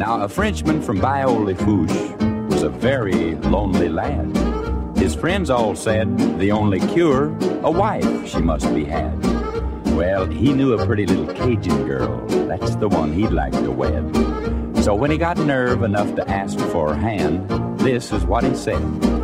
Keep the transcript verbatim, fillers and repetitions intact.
Now, a Frenchman from Bailleul-les-Fouches was a very lonely lad. His friends all said the only cure, a wife she must be had. Well, he knew a pretty little Cajun girl. That's the one he'd like to wed. So when he got nerve enough to ask for her hand, this is what he said.